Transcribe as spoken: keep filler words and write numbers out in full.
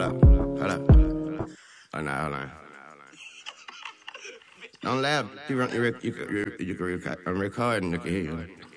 Hold up, hold up. Hold on, hold on. Don't laugh. You, run, you, rec- you, can- you, you can record. I'm recording. You can hear you.